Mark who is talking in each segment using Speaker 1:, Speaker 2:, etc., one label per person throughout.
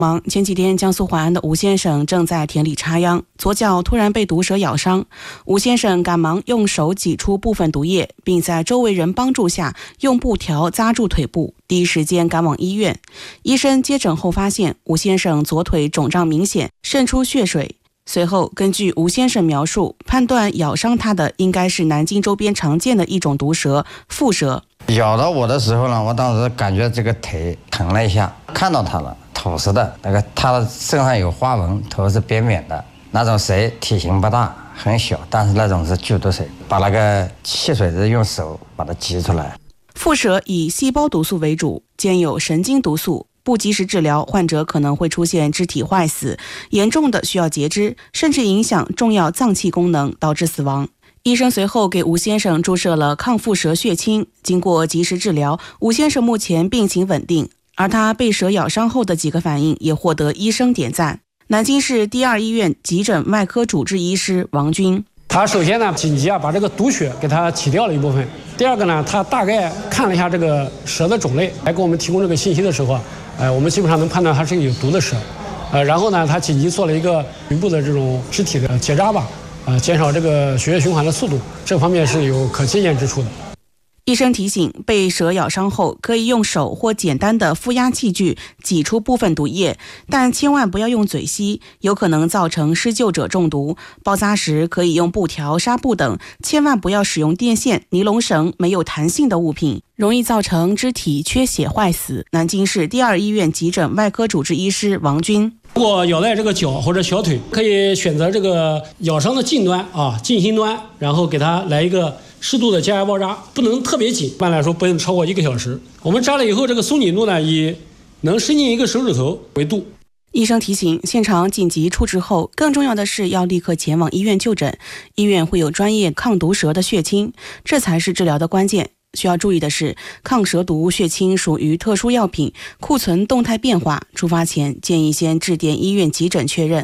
Speaker 1: 前几天，江苏淮安的吴先生正在田里插秧，左脚突然被毒蛇咬伤。吴先生赶忙用手挤出部分毒液，并在周围人帮助下用布条扎住腿部，第一时间赶往医院。医生接诊后发现，吴先生左腿肿胀明显，渗出血水。随后根据吴先生描述，判断咬伤他的应该是南京周边常见的一种毒蛇蝮蛇。
Speaker 2: 咬到我的时候呢，我当时感觉这个腿疼了一下，看到它了，土似的，它的身上有花纹，头是扁扁的，那种蛇体型不大，很小，但是那种是剧毒蛇，把那个汽水是用手把它挤出来。
Speaker 1: 蝮蛇以细胞毒素为主，兼有神经毒素，不及时治疗，患者可能会出现肢体坏死，严重的需要截肢，甚至影响重要脏器功能，导致死亡。医生随后给吴先生注射了抗蝮蛇血清，经过及时治疗，吴先生目前病情稳定，而他被蛇咬伤后的几个反应也获得医生点赞。南京市第二医院急诊外科主治医师王军，
Speaker 3: 他首先呢，紧急把这个毒血给他起掉了一部分。第二个呢，他大概看了一下这个蛇的种类，来给我们提供这个信息的时候，我们基本上能判断它是个有毒的蛇。然后呢，他紧急做了一个局部的这种肢体的结扎吧，减少这个血液循环的速度，这方面是有可借鉴之处的。
Speaker 1: 医生提醒，被蛇咬伤后可以用手或简单的负压器具挤出部分毒液，但千万不要用嘴吸，有可能造成施救者中毒。包扎时可以用布条、纱布等，千万不要使用电线、尼龙绳没有弹性的物品，容易造成肢体缺血坏死。南京市第二医院急诊外科主治医师王军，
Speaker 3: 如果咬在这个脚或者小腿，可以选择这个咬伤的近端近心端，然后给它来一个适度的加压包扎，不能特别紧，一般来说不能超过1个小时。我们扎了以后，这个松紧度呢，以能伸进一个手指头为度。
Speaker 1: 医生提醒，现场紧急处置后，更重要的是要立刻前往医院就诊，医院会有专业抗毒蛇的血清，这才是治疗的关键。需要注意的是，抗蛇毒血清属于特殊药品，库存动态变化，出发前建议先致电医院急诊确认。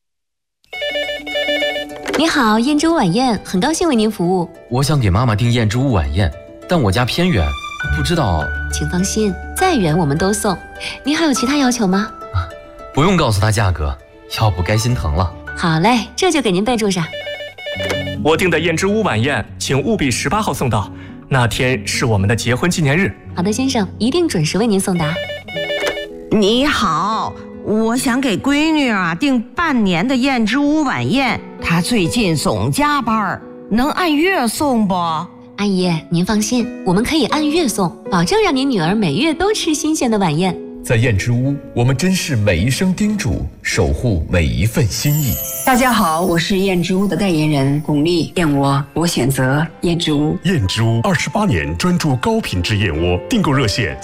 Speaker 4: 你好，燕之屋晚宴，很高兴为您服务。
Speaker 5: 我想给妈妈订燕之屋晚宴，但我家偏远，不知道。
Speaker 4: 请放心，再远我们都送。您还有其他要求吗？
Speaker 5: 不用告诉她价格，要不该心疼了。
Speaker 4: 好嘞，这就给您备注上。
Speaker 6: 我订的燕之屋晚宴，请务必18号送到，那天是我们的结婚纪念日。
Speaker 4: 好的，先生，一定准时为您送达。
Speaker 7: 你好，我想给闺女订半年的燕之屋晚宴，她最近总加班，能按月送不？
Speaker 4: 阿姨，您放心，我们可以按月送，保证让您女儿每月都吃新鲜的晚宴。
Speaker 8: 在燕之屋，我们珍视每一声叮嘱，守护每一份心意。
Speaker 9: 大家好，我是燕之屋的代言人巩俐，燕窝我选择燕之屋。
Speaker 10: 燕之屋28年专注高品质燕窝，订购热线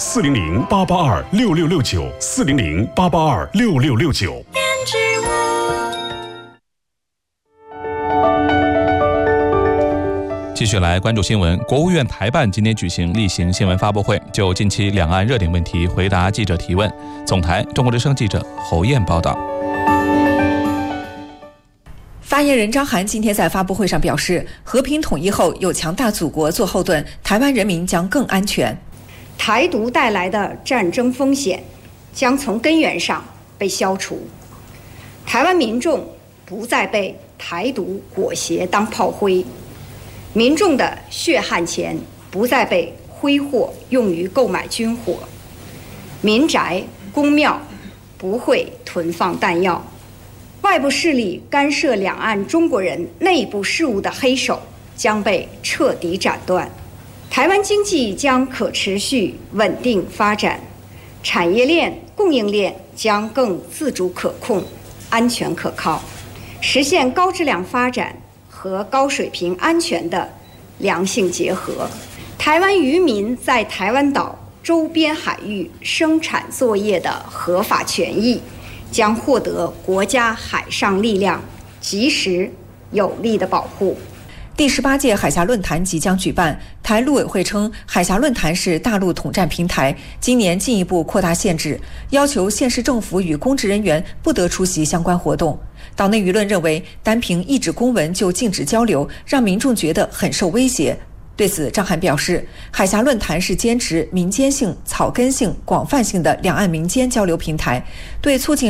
Speaker 10: 400-882-6669，400-882-6669。燕之屋。
Speaker 11: 继续来关注新闻。国务院台办今天举行例行新闻发布会，就近期两岸热点问题回答记者提问。总台中国之声记者侯燕报道。
Speaker 12: 发言人张涵今天在发布会上表示，和平统一后有强大祖国做后盾，台湾人民将更安全。
Speaker 13: 台独带来的战争风险将从根源上被消除，台湾民众不再被台独裹挟当炮灰，民众的血汗钱不再被挥霍用于购买军火，民宅、公庙不会囤放弹药，外部势力干涉两岸中国人内部事务的黑手将被彻底斩断，台湾经济将可持续稳定发展，产业链、供应链将更自主可控、安全可靠，实现高质量发展和高水平安全的良性结合。台湾渔民在台湾岛周边海域生产作业的合法权益将获得国家海上力量及时有力的保护。
Speaker 12: 第18届海峡论坛即将举办，台陆委会称，海峡论坛是大陆统战平台，今年进一步扩大限制，要求县市政府与公职人员不得出席相关活动。岛内舆论认为，单凭一纸公文就禁止交流，让民众觉得很受威胁。对此，张涵表示，海峡论坛是坚持民间性、草根性、广泛性的两岸民间交流平台，对促进